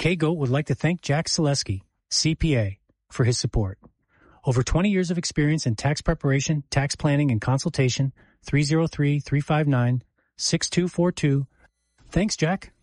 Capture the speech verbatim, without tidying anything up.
K-Goat would like to thank Jack Selesky, C P A, for his support. Over twenty years of experience in tax preparation, tax planning, and consultation. three oh three, three five nine, six two four two. Thanks, Jack.